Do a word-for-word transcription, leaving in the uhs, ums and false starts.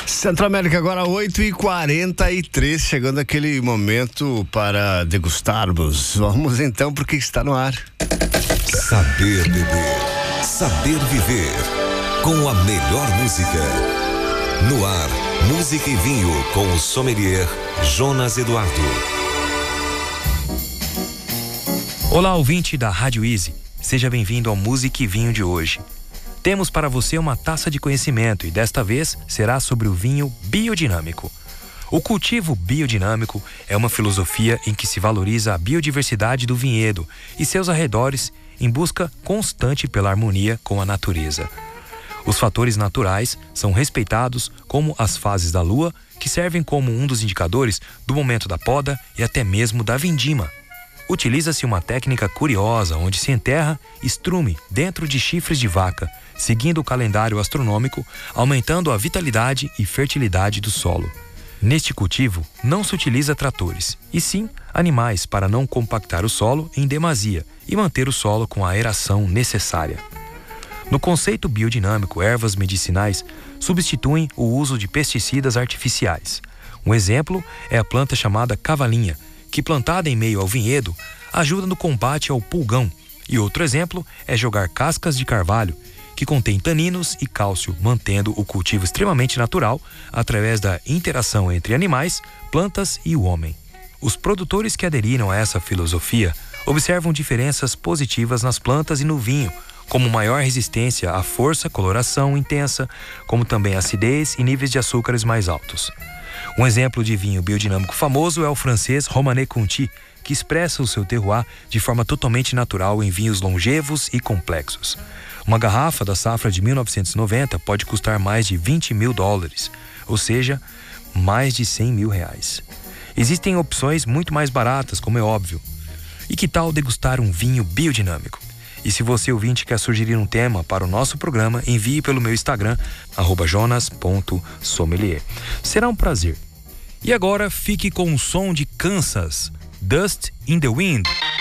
Centro América agora oito e quarenta e três, chegando aquele momento para degustarmos. Vamos então porque está no ar. Saber beber, saber viver, com a melhor música. No ar, música e vinho com o sommelier Jonas Eduardo. Olá, ouvinte da Rádio Easy. Seja bem-vindo ao Música e Vinho de hoje. Temos para você uma taça de conhecimento e desta vez será sobre o vinho biodinâmico. O cultivo biodinâmico é uma filosofia em que se valoriza a biodiversidade do vinhedo e seus arredores em busca constante pela harmonia com a natureza. Os fatores naturais são respeitados como as fases da lua, que servem como um dos indicadores do momento da poda e até mesmo da vindima. Utiliza-se uma técnica curiosa onde se enterra estrume dentro de chifres de vaca, seguindo o calendário astronômico, aumentando a vitalidade e fertilidade do solo. Neste cultivo, não se utiliza tratores, e sim animais para não compactar o solo em demasia e manter o solo com a aeração necessária. No conceito biodinâmico, ervas medicinais substituem o uso de pesticidas artificiais. Um exemplo é a planta chamada cavalinha, que plantada em meio ao vinhedo, ajuda no combate ao pulgão. E outro exemplo é jogar cascas de carvalho, que contém taninos e cálcio, mantendo o cultivo extremamente natural através da interação entre animais, plantas e o homem. Os produtores que aderiram a essa filosofia observam diferenças positivas nas plantas e no vinho, como maior resistência à força, coloração intensa, como também acidez e níveis de açúcares mais altos. Um exemplo de vinho biodinâmico famoso é o francês Romanée Conti, que expressa o seu terroir de forma totalmente natural em vinhos longevos e complexos. Uma garrafa da safra de mil novecentos e noventa pode custar mais de vinte mil dólares, ou seja, mais de cem mil reais. Existem opções muito mais baratas, como é óbvio. E que tal degustar um vinho biodinâmico? E se você, ouvinte, quer sugerir um tema para o nosso programa, envie pelo meu Instagram, arroba jonas ponto sommelier. Será um prazer. E agora fique com o som de Kansas, Dust in the Wind.